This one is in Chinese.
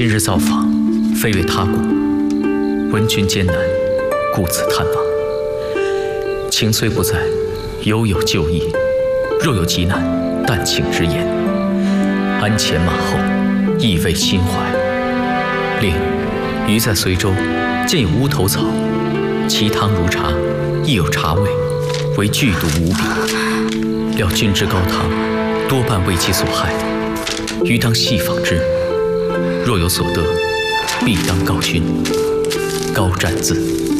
今日造访，非为他故，闻君艰难，故此探望。情虽不在，犹有旧意。若有急难，但请直言。鞍前马后，意味心怀。另，余在随州，见有乌头草，其汤如茶，亦有茶味，为剧毒无比。料君之高汤，多半为其所害，余当细访之。若有所得，必当告君。高湛字。